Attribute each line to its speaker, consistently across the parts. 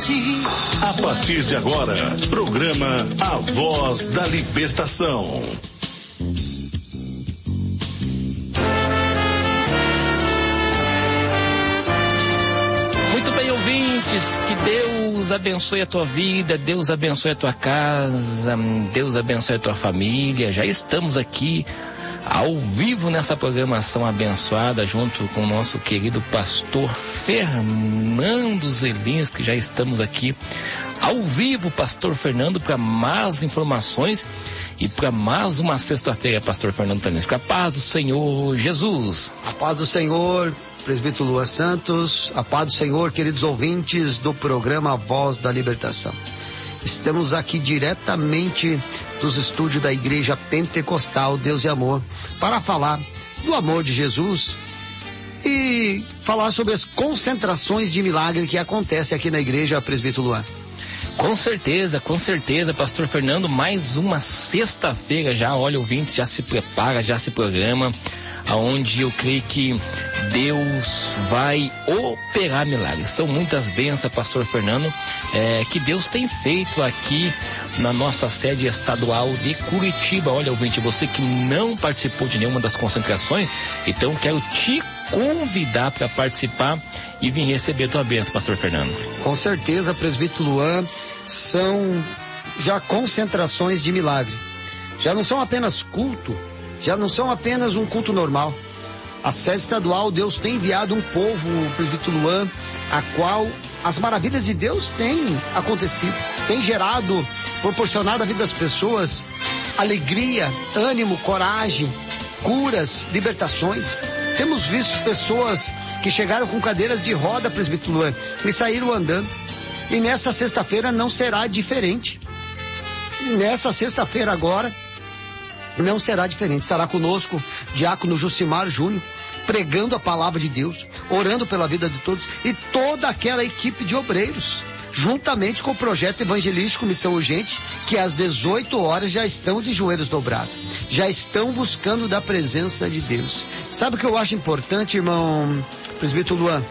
Speaker 1: A partir de agora, programa A Voz da Libertação.
Speaker 2: Muito bem, ouvintes, que Deus abençoe a tua vida, Deus abençoe a tua casa, Deus abençoe a tua família. Já estamos aqui ao vivo nessa programação abençoada, junto com o nosso querido pastor Fernando Zelinski. Já estamos aqui ao vivo, pastor Fernando, para mais informações e para mais uma sexta-feira, pastor Fernando Zelinski. A paz do Senhor Jesus.
Speaker 3: A paz do Senhor, presbítero Luan Santos. A paz do Senhor, queridos ouvintes do programa A Voz da Libertação. Estamos aqui diretamente dos estúdios da Igreja Pentecostal Deus e Amor para falar do amor de Jesus e falar sobre as concentrações de milagre que acontecem aqui na Igreja, presbítero Luan.
Speaker 2: Com certeza, pastor Fernando, mais uma sexta-feira já, olha, ouvintes, já se prepara, já se programa, aonde eu creio que Deus vai operar milagres. São muitas bênçãos, pastor Fernando, que Deus tem feito aqui na nossa sede estadual de Curitiba. Olha, ouvinte, você que não participou de nenhuma das concentrações, então quero te convidar para participar e vir receber a tua bênção, pastor Fernando.
Speaker 3: Com certeza, presbítero Luan, são já concentrações de milagre. Já não são apenas culto, já não são apenas um culto normal. A sede estadual, Deus tem enviado um povo, o presbítero Luan, a qual as maravilhas de Deus têm acontecido, tem gerado, proporcionado à vida das pessoas alegria, ânimo, coragem, curas, libertações. Temos visto pessoas que chegaram com cadeiras de roda, presbítero Luan, e saíram andando. E nessa sexta-feira não será diferente. Nessa sexta-feira agora, não será diferente. Estará conosco diácono Jucimar Júnior, pregando a palavra de Deus, orando pela vida de todos, e toda aquela equipe de obreiros, juntamente com o projeto evangelístico Missão Urgente, que às 18 horas já estão de joelhos dobrados, já estão buscando da presença de Deus. Sabe o que eu acho importante, irmão presbítero Luan?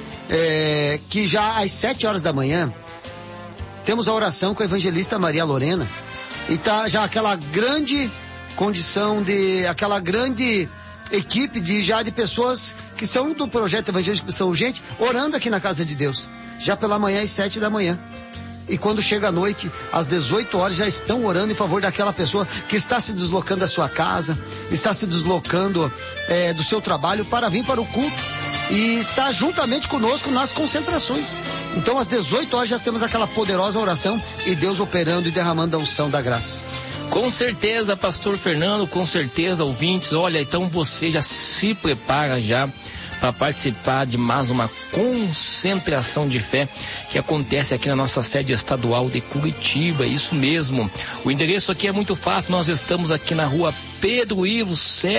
Speaker 3: Que já às 7 horas da manhã temos a oração com a evangelista Maria Lorena, e tá já aquela grande condição de, aquela grande equipe de pessoas que são do projeto evangelístico Missão Urgente, orando aqui na casa de Deus, já pela manhã às 7 da manhã. E quando chega a noite, às 18 horas, já estão orando em favor daquela pessoa que está se deslocando da sua casa, está se deslocando do seu trabalho para vir para o culto e está juntamente conosco nas concentrações. Então às 18 horas já temos aquela poderosa oração e Deus operando e derramando a unção da graça.
Speaker 2: Com certeza, pastor Fernando, com certeza, ouvintes, olha, então você já se prepara já para participar de mais uma concentração de fé que acontece aqui na nossa sede estadual de Curitiba. Isso mesmo, o endereço aqui é muito fácil. Nós estamos aqui na rua Pedro Ivo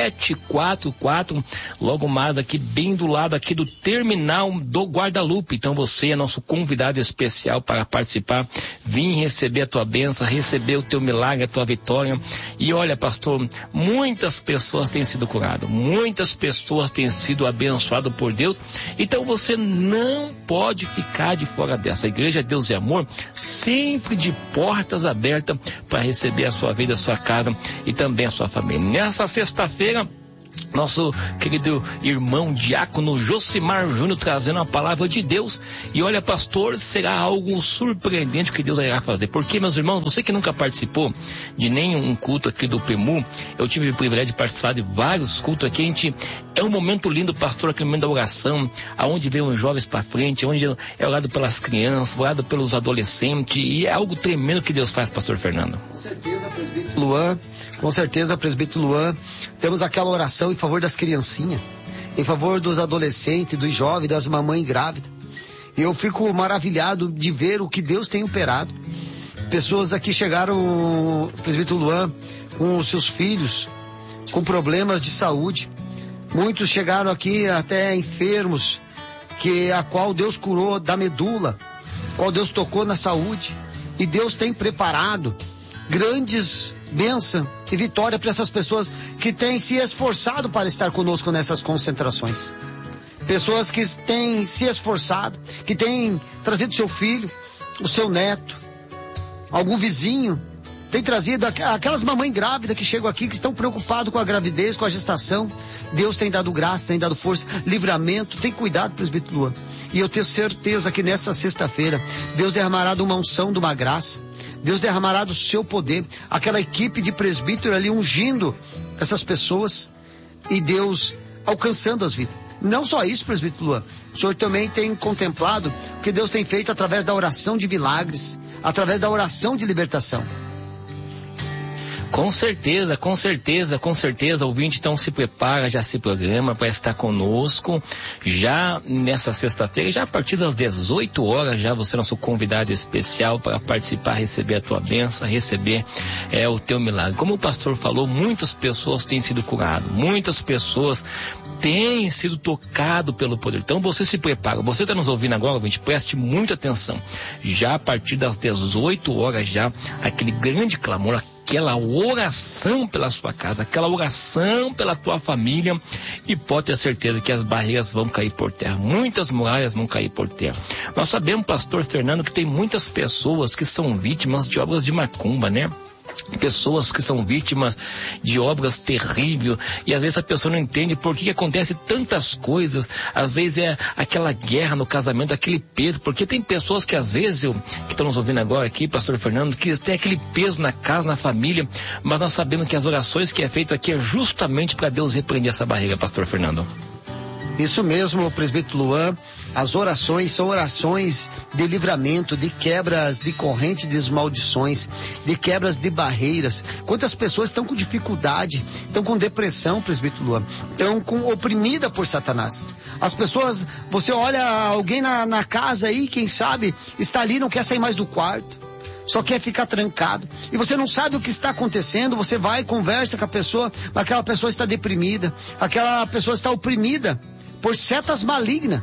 Speaker 2: 744, logo mais aqui bem do lado aqui do terminal do Guadalupe. Então você é nosso convidado especial para participar, vir receber a tua bênção, receber o teu milagre, a tua vitória. E olha, pastor, muitas pessoas têm sido curadas, muitas pessoas têm sido abençoadas por Deus, então você não pode ficar de fora dessa. A Igreja Deus e Amor sempre de portas abertas para receber a sua vida, a sua casa e também a sua família. Nessa sexta-feira, nosso querido irmão diácono Josimar Júnior trazendo a palavra de Deus. E olha, pastor, será algo surpreendente que Deus irá fazer. Porque, meus irmãos, você que nunca participou de nenhum culto aqui do PEMU, eu tive o privilégio de participar de vários cultos aqui. É um momento lindo, pastor, aquele momento da oração, aonde vem os jovens para frente, onde é orado pelas crianças, orado pelos adolescentes, e é algo tremendo que Deus faz, pastor Fernando.
Speaker 3: Com certeza, presbítero Luan, com certeza, presbítero Luan, temos aquela oração em favor das criancinhas, em favor dos adolescentes, dos jovens, das mamães grávidas. E eu fico maravilhado de ver o que Deus tem operado. Pessoas aqui chegaram, presbítero Luan, com os seus filhos, com problemas de saúde. Muitos chegaram aqui até enfermos, a qual Deus curou da medula, qual Deus tocou na saúde. E Deus tem preparado grandes bênçãos e vitória para essas pessoas que têm se esforçado para estar conosco nessas concentrações. Pessoas que têm se esforçado, que têm trazido seu filho, o seu neto, algum vizinho, tem trazido aquelas mamães grávidas que chegam aqui, que estão preocupadas com a gravidez, com a gestação. Deus tem dado graça, tem dado força, livramento. Tem cuidado, presbítero Luan. E eu tenho certeza que nessa sexta-feira, Deus derramará de uma unção, de uma graça. Deus derramará do seu poder. Aquela equipe de presbítero ali ungindo essas pessoas. E Deus alcançando as vidas. Não só isso, presbítero Luan. O senhor também tem contemplado o que Deus tem feito através da oração de milagres, através da oração de libertação.
Speaker 2: Com certeza, com certeza, com certeza, o ouvinte então se prepara, já se programa para estar conosco, já nessa sexta-feira, já a partir das 18 horas, já você é nosso convidado especial para participar, receber a tua bênção, receber o teu milagre. Como o pastor falou, muitas pessoas têm sido curadas, muitas pessoas têm sido tocadas pelo poder. Então você se prepara, você está nos ouvindo agora, ouvinte, preste muita atenção, já a partir das 18 horas, já aquele grande clamor, aquela oração pela sua casa, aquela oração pela tua família, e pode ter certeza que as barreiras vão cair por terra, muitas muralhas vão cair por terra. Nós sabemos, pastor Fernando, que tem muitas pessoas que são vítimas de obras de macumba, né? Pessoas que são vítimas de obras terríveis, e às vezes a pessoa não entende por que acontece tantas coisas. Às vezes é aquela guerra no casamento, aquele peso, porque tem pessoas que às vezes, que estão nos ouvindo agora aqui, pastor Fernando, que tem aquele peso na casa, na família, mas nós sabemos que as orações que é feita aqui é justamente para Deus repreender essa barriga, pastor Fernando.
Speaker 3: Isso mesmo, presbítero Luan. As orações são orações de livramento, de quebras de correntes, de maldições, de quebras de barreiras. Quantas pessoas estão com dificuldade, estão com depressão, presbítero Luan, estão oprimidas por Satanás. As pessoas, você olha alguém na casa aí, quem sabe, está ali, não quer sair mais do quarto, só quer ficar trancado, e você não sabe o que está acontecendo. Você vai, conversa com a pessoa, mas aquela pessoa está deprimida, aquela pessoa está oprimida por setas malignas.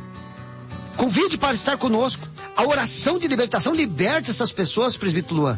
Speaker 3: Convide para estar conosco. A oração de libertação liberta essas pessoas, presbítero Luan.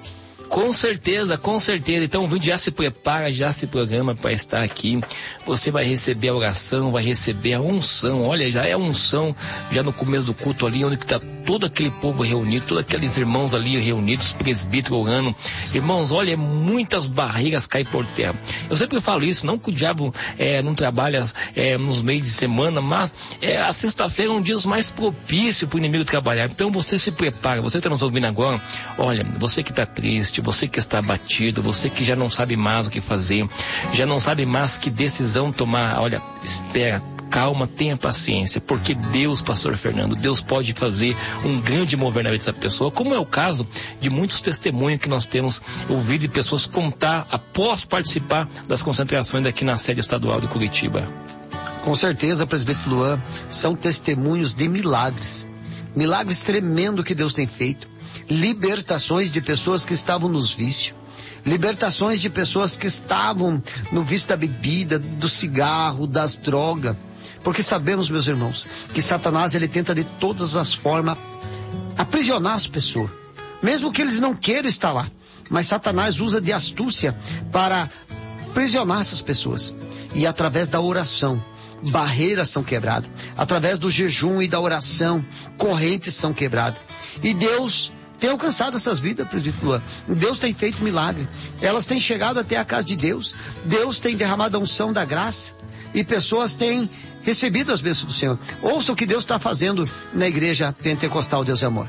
Speaker 2: Com certeza, com certeza. Então o vídeo já se prepara, já se programa para estar aqui. Você vai receber a oração, vai receber a unção. Olha, já é a unção, já no começo do culto ali, onde está todo aquele povo reunido, todos aqueles irmãos ali reunidos, presbíteros orando. Irmãos, olha, muitas barreiras caem por terra. Eu sempre falo isso, não que o diabo não trabalha nos meios de semana, mas a sexta-feira é um dia mais propício para o inimigo trabalhar. Então você se prepara, você está nos ouvindo agora, olha, você que está triste, você que está abatido, você que já não sabe mais o que fazer, já não sabe mais que decisão tomar, olha, espera, calma, tenha paciência, porque Deus, pastor Fernando, Deus pode fazer um grande mover na vida dessa pessoa, como é o caso de muitos testemunhos que nós temos ouvido de pessoas contar após participar das concentrações aqui na sede estadual de Curitiba.
Speaker 3: Com certeza, presbítero Luan, são testemunhos de milagres, milagres tremendos que Deus tem feito. Libertações de pessoas que estavam nos vícios, libertações de pessoas que estavam no vício da bebida, do cigarro, das drogas, porque sabemos, meus irmãos, que Satanás ele tenta de todas as formas aprisionar as pessoas, mesmo que eles não queiram estar lá, mas Satanás usa de astúcia para aprisionar essas pessoas, e através da oração barreiras são quebradas, através do jejum e da oração correntes são quebradas, e Deus tem alcançado essas vidas, presbítero Luan. Deus tem feito milagre. Elas têm chegado até a casa de Deus. Deus tem derramado a unção da graça. E pessoas têm recebido as bênçãos do Senhor. Ouça o que Deus está fazendo na igreja pentecostal Deus é Amor.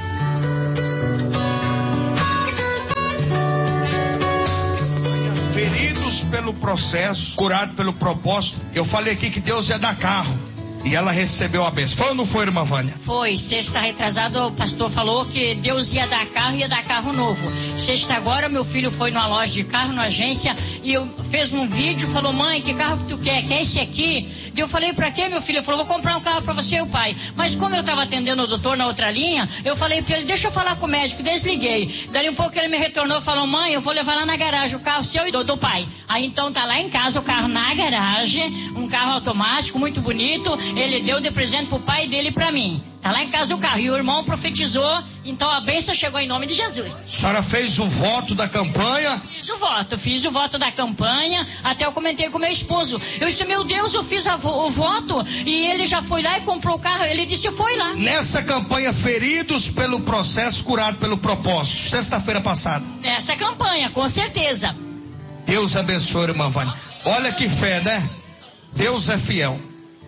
Speaker 4: Feridos pelo processo, curados pelo propósito. Eu falei aqui que Deus ia dar carro. E ela recebeu a bênção. Foi ou não foi, irmã Vânia?
Speaker 5: Foi. Sexta retrasada, o pastor falou que Deus ia dar carro novo. Sexta agora, meu filho foi numa loja de carro, numa agência, e eu fez um vídeo, falou, mãe, que carro que tu quer? Quer esse aqui? E eu falei, pra quê, meu filho? Ele falou, vou comprar um carro pra você e o pai. Mas como eu tava atendendo o doutor na outra linha, eu falei pra ele, deixa eu falar com o médico, desliguei. Dali um pouco ele me retornou, falou, mãe, eu vou levar lá na garagem o carro seu e do pai. Aí então tá lá em casa o carro na garagem, um carro automático, muito bonito. Ele deu de presente pro pai dele e pra mim. Tá lá em casa o carro. E o irmão profetizou, então a bênção chegou em nome de Jesus.
Speaker 4: A senhora fez o voto da campanha?
Speaker 5: Fiz o voto da campanha. Até eu comentei com meu esposo. Eu disse, meu Deus, eu fiz a o voto e ele já foi lá e comprou o carro. Ele disse, foi lá.
Speaker 4: Nessa campanha, feridos pelo processo, curados pelo propósito. Sexta-feira passada.
Speaker 5: Essa campanha, com certeza.
Speaker 4: Deus abençoe, irmã Vânia. Olha que fé, né? Deus é fiel.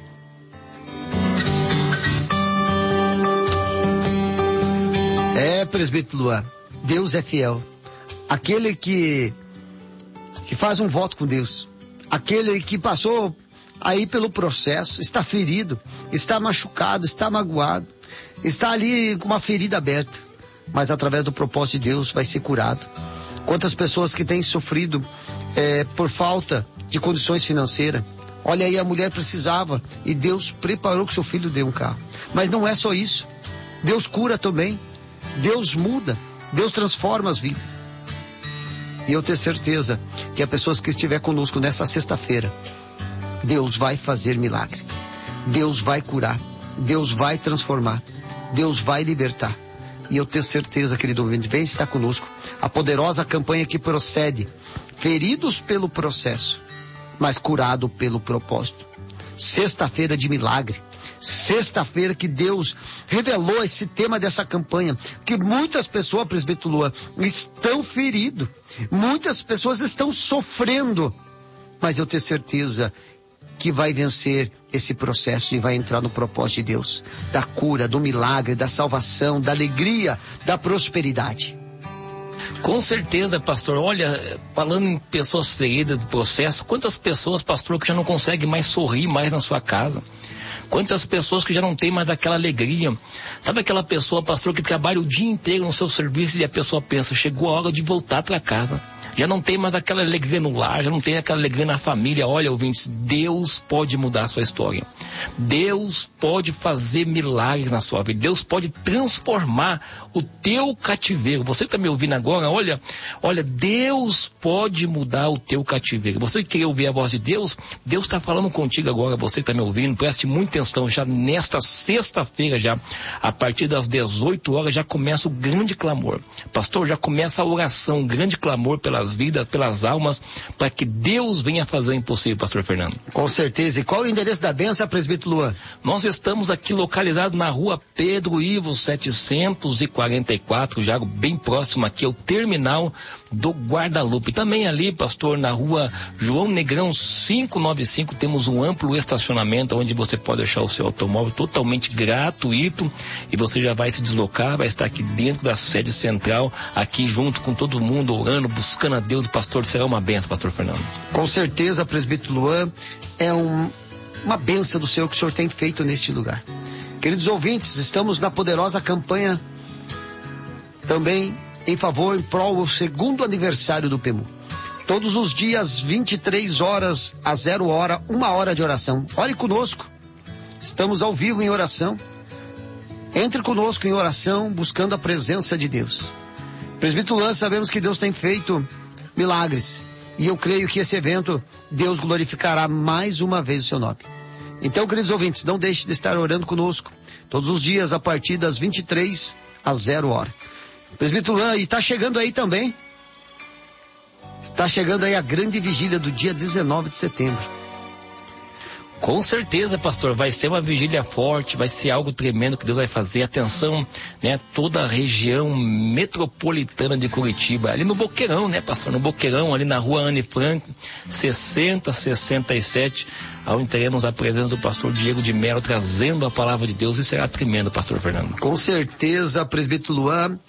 Speaker 3: Presbítero Luan, Deus é fiel. Aquele que faz um voto com Deus, aquele que passou aí pelo processo, está ferido, está machucado, está magoado, está ali com uma ferida aberta, mas através do propósito de Deus vai ser curado. Quantas pessoas que têm sofrido por falta de condições financeiras. Olha aí, a mulher precisava e Deus preparou que seu filho dê um carro. Mas não é só isso. Deus cura também. Deus muda. Deus transforma as vidas. E eu tenho certeza que as pessoas que estiver conosco nessa sexta-feira, Deus vai fazer milagre. Deus vai curar. Deus vai transformar. Deus vai libertar. E eu tenho certeza, querido ouvinte, vem estar conosco. A poderosa campanha que procede. Feridos pelo processo, mas curado pelo propósito. Sexta-feira de milagre. Sexta-feira que Deus revelou esse tema dessa campanha. Que muitas pessoas, presbítero Luan, estão feridas. Muitas pessoas estão sofrendo. Mas eu tenho certeza que vai vencer esse processo e vai entrar no propósito de Deus. Da cura, do milagre, da salvação, da alegria, da prosperidade.
Speaker 2: Com certeza, pastor. Olha, falando em pessoas feridas do processo, quantas pessoas, pastor, que já não conseguem mais sorrir mais na sua casa? Quantas pessoas que já não tem mais aquela alegria? Sabe aquela pessoa, pastor, que trabalha o dia inteiro no seu serviço e a pessoa pensa, chegou a hora de voltar para casa. Já não tem mais aquela alegria no lar, já não tem aquela alegria na família. Olha, ouvintes, Deus pode mudar a sua história. Deus pode fazer milagres na sua vida. Deus pode transformar o teu cativeiro. Você que está me ouvindo agora, olha, Deus pode mudar o teu cativeiro. Você que quer ouvir a voz de Deus, Deus está falando contigo agora. Você que está me ouvindo, preste muita atenção. Já nesta sexta-feira, já a partir das 18 horas, já começa o grande clamor. Pastor, já começa a oração, um grande clamor pelas vidas, pelas almas, para que Deus venha fazer o impossível, pastor Fernando.
Speaker 3: Com certeza. E qual é o endereço da benção, presbítero Luan?
Speaker 2: Nós estamos aqui localizados na rua Pedro Ivo 744, já bem próximo aqui ao terminal do Guadalupe. Também ali, pastor, na rua João Negrão 595, temos um amplo estacionamento onde você pode deixar o seu automóvel totalmente gratuito e você já vai se deslocar, vai estar aqui dentro da sede central, aqui junto com todo mundo, orando, buscando a Deus. O pastor, será uma benção, pastor Fernando.
Speaker 3: Com certeza, presbítero Luan, é uma benção do Senhor que o Senhor tem feito neste lugar. Queridos ouvintes, estamos na poderosa campanha também em favor, em prol do 2º aniversário do PEMU. Todos os dias, 23 horas a 0 hora, 1 hora de oração. Ore conosco. Estamos ao vivo em oração. Entre conosco em oração, buscando a presença de Deus. Presbítero Luan, sabemos que Deus tem feito milagres. E eu creio que esse evento, Deus glorificará mais uma vez o seu nome. Então, queridos ouvintes, não deixe de estar orando conosco. Todos os dias, a partir das 23 a 0 hora. Presbítero Luan, e está chegando aí também. Está chegando aí a grande vigília do dia 19 de setembro.
Speaker 2: Com certeza, pastor, vai ser uma vigília forte, vai ser algo tremendo que Deus vai fazer. Atenção, né, toda a região metropolitana de Curitiba, ali no Boqueirão, né, pastor, no Boqueirão, ali na rua Anne Frank, 6067, onde teremos a presença do pastor Diego de Mello, trazendo a palavra de Deus, e será tremendo, pastor Fernando.
Speaker 3: Com certeza, presbítero Luan,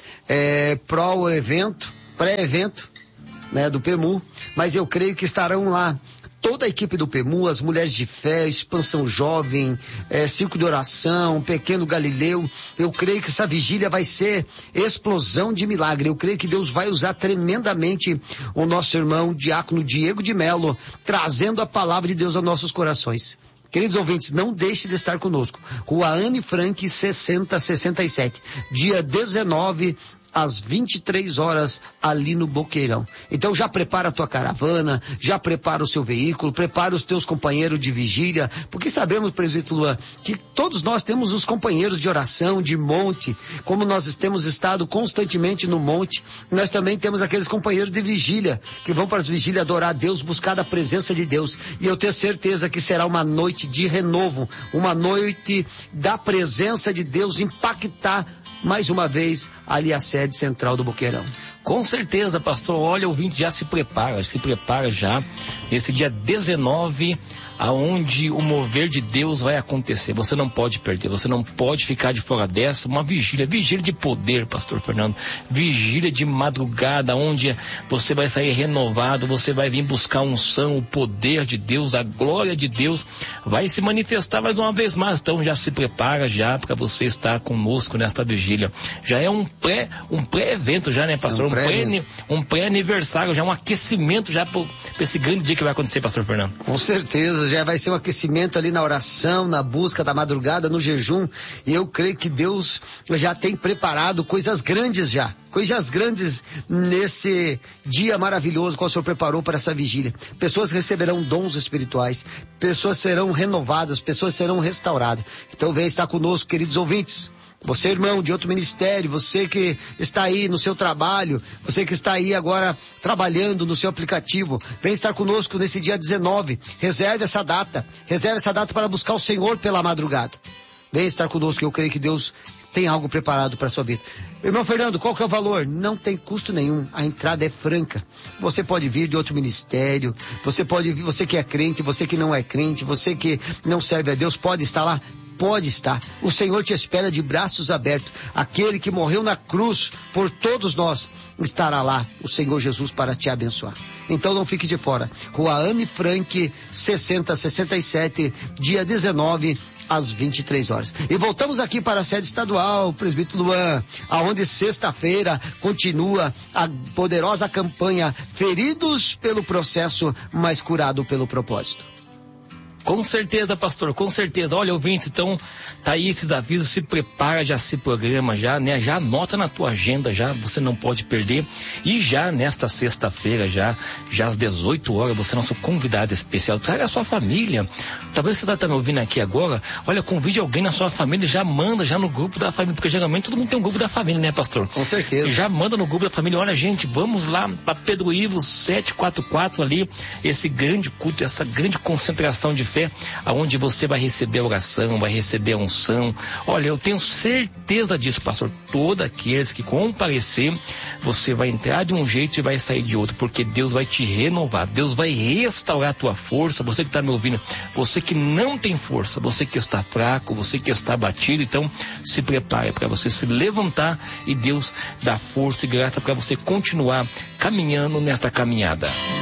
Speaker 3: pré-evento, né, do PEMU, mas eu creio que estarão lá toda a equipe do PEMU, as Mulheres de Fé, Expansão Jovem, Circo de Oração, Pequeno Galileu. Eu creio que essa vigília vai ser explosão de milagre. Eu creio que Deus vai usar tremendamente o nosso irmão diácono Diego de Mello, trazendo a palavra de Deus aos nossos corações. Queridos ouvintes, não deixe de estar conosco. Rua Anne Frank 6067, dia 19 às 23 horas, ali no Boqueirão. Então já prepara a tua caravana, já prepara o seu veículo, prepara os teus companheiros de vigília, porque sabemos, presbítero Luan, que todos nós temos os companheiros de oração, de monte, como nós temos estado constantemente no monte, nós também temos aqueles companheiros de vigília, que vão para as vigílias adorar a Deus, buscar a presença de Deus, e eu tenho certeza que será uma noite de renovo, uma noite da presença de Deus impactar mais uma vez ali a sede central do Boqueirão.
Speaker 2: Com certeza, pastor. Olha, o ouvinte já se prepara já nesse dia 19, aonde o mover de Deus vai acontecer. Você não pode perder, você não pode ficar de fora dessa. Uma vigília de poder, pastor Fernando, vigília de madrugada, onde você vai sair renovado, você vai vir buscar unção, o poder de Deus, a glória de Deus vai se manifestar mais uma vez mais. Então já se prepara já para você estar conosco nesta vigília. Já é um pré-evento já, né, pastor? Um pré-aniversário, já um aquecimento já para esse grande dia que vai acontecer, pastor Fernando.
Speaker 3: Com certeza, já vai ser um aquecimento ali na oração, na busca da madrugada, no jejum, e eu creio que Deus já tem preparado coisas grandes nesse dia maravilhoso que o Senhor preparou para essa vigília. Pessoas receberão dons espirituais, pessoas serão renovadas, pessoas serão restauradas. Então vem estar conosco, queridos ouvintes. Você, irmão de outro ministério, você que está aí no seu trabalho, você que está aí agora trabalhando no seu aplicativo, vem estar conosco nesse dia 19. Reserve essa data para buscar o Senhor pela madrugada. Vem estar conosco, eu creio que Deus tem algo preparado para a sua vida. Irmão Fernando, qual que é o valor? Não tem custo nenhum, a entrada é franca. Você pode vir de outro ministério, você pode vir, você que é crente, você que não é crente, você que não serve a Deus, pode estar lá? Pode estar. O Senhor te espera de braços abertos. Aquele que morreu na cruz por todos nós estará lá, o Senhor Jesus, para te abençoar. Então não fique de fora. Rua Anne Frank, 6067, dia 19, às 23 horas. E voltamos aqui para a sede estadual, presbítero Luan, aonde sexta-feira continua a poderosa campanha Feridos pelo Processo, mas Curado pelo Propósito.
Speaker 2: Com certeza, pastor, com certeza. Olha, ouvintes, então, tá aí esses avisos, se prepara, já se programa, já, né? Já anota na tua agenda, já, você não pode perder. E já nesta sexta-feira, já às 18 horas, você é nosso convidado especial. Traga a sua família. Talvez você tá me ouvindo aqui agora. Olha, convide alguém na sua família, já manda já no grupo da família, porque geralmente todo mundo tem um grupo da família, né, pastor?
Speaker 3: Com certeza.
Speaker 2: Já manda no grupo da família. Olha, gente, vamos lá para Pedro Ivo 744 ali, esse grande culto, essa grande concentração de fé, aonde você vai receber a oração, vai receber a unção. Olha, eu tenho certeza disso, pastor. Todos aqueles que comparecer, você vai entrar de um jeito e vai sair de outro, porque Deus vai te renovar, Deus vai restaurar a tua força. Você que está me ouvindo, você que não tem força, você que está fraco, você que está abatido, então se prepare para você se levantar e Deus dá força e graça para você continuar caminhando nesta caminhada.